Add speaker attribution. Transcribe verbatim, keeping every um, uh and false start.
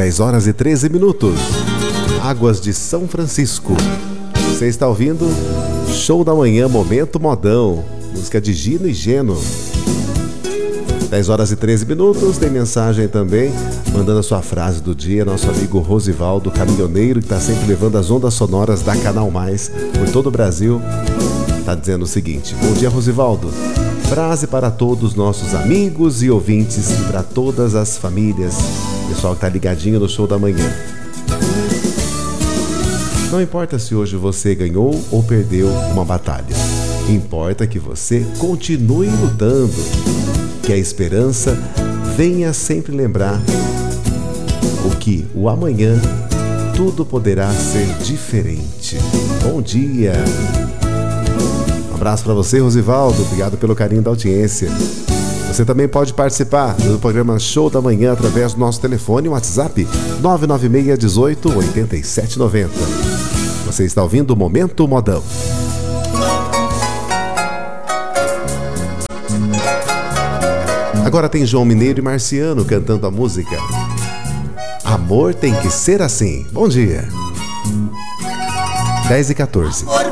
Speaker 1: dez horas e treze minutos. Águas de São Francisco. Você está ouvindo Show da Manhã, Momento Modão. Música de Gino e Geno. dez horas e treze minutos. Tem mensagem também, mandando a sua frase do dia. Nosso amigo Rosivaldo, caminhoneiro, que está sempre levando as ondas sonoras da Canal Mais por todo o Brasil. Está dizendo o seguinte: bom dia, Rosivaldo. Frase para todos os nossos amigos e ouvintes e para todas as famílias. Pessoal que está ligadinho no Show da Manhã. Não importa se hoje você ganhou ou perdeu uma batalha. Importa que você continue lutando. Que a esperança venha sempre lembrar o que o amanhã tudo poderá ser diferente. Bom dia! Um abraço para você, Rosivaldo. Obrigado pelo carinho da audiência. Você também pode participar do programa Show da Manhã através do nosso telefone e WhatsApp nove nove seis, um oito, oito sete nove zero. Você está ouvindo o Momento Modão. Agora tem João Mineiro e Marciano cantando a música Amor Tem Que Ser Assim. Bom dia. dez e quatorze.
Speaker 2: Amor